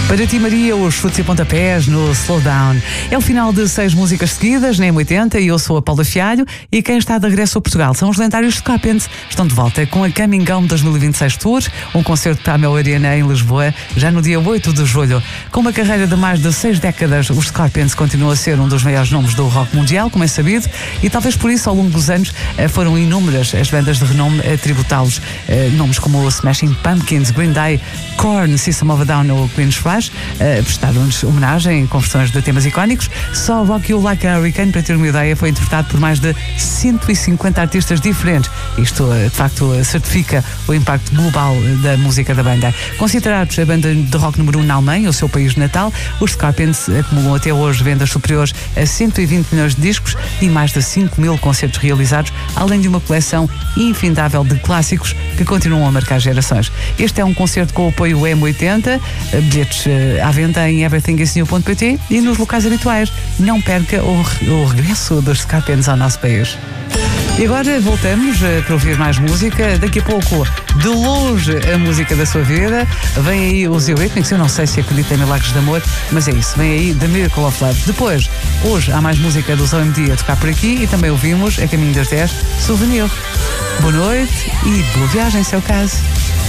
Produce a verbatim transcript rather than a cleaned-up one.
Para ti, Maria, os chutes e pontapés no Slowdown. É o final de seis músicas seguidas, na M oitenta, e eu sou a Paula Fialho. E quem está de regresso a Portugal são os lendários Scorpions. Estão de volta com a Coming Home dois mil e vinte e seis Tour, um concerto para a Mel Arena em Lisboa, já no dia oito de julho. Com uma carreira de mais de seis décadas, os Scorpions continuam a ser um dos maiores nomes do rock mundial, como é sabido, e talvez por isso, ao longo dos anos, foram inúmeras as bandas de renome a tributá-los. Nomes como o Smashing Pumpkins, Green Day, Korn, System of a Down ou Queen's Rush Uh, prestaram-nos homenagem com versões de temas icónicos. Só Rock You Like a Hurricane, para ter uma ideia, foi interpretado por mais de cento e cinquenta artistas diferentes. Isto, uh, de facto, uh, certifica o impacto global uh, da música da banda. Considerados a banda de rock número um na Alemanha, o seu país natal, os Scorpions acumulam até hoje vendas superiores a cento e vinte milhões de discos e mais de cinco mil concertos realizados, além de uma coleção infindável de clássicos que continuam a marcar gerações. Este é um concerto com o apoio M oitenta, uh, bilhetes à venda em everything is new ponto pt e nos locais habituais. Não perca o, o regresso dos Scorpions ao nosso país. E agora voltamos para ouvir mais música. Daqui a pouco, de longe, a música da sua vida. Vem aí os Eurythmics. Eu não sei se acredita em milagres de amor, mas é isso. Vem aí The Miracle of Love. Depois, hoje, há mais música dos O M D a tocar por aqui e também ouvimos, a caminho das dez, Souvenir. Boa noite e boa viagem, se é o caso.